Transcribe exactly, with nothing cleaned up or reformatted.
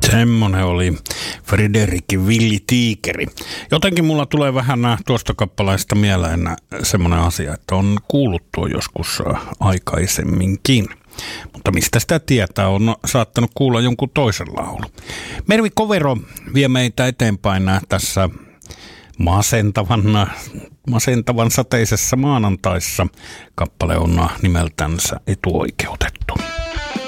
Semmonen oli Frederikin Villi Tiikeri. Jotenkin mulla tulee vähän tuosta kappaleesta mieleen semmoinen asia, että on kuullut tuo joskus aikaisemminkin. Mutta mistä sitä tietää, on saattanut kuulla jonkun toisen laulu. Mervi Kovero vie meitä eteenpäin tässä masentavan, masentavan sateisessa maanantaissa. Kappale on nimeltänsä Etuoikeutettu.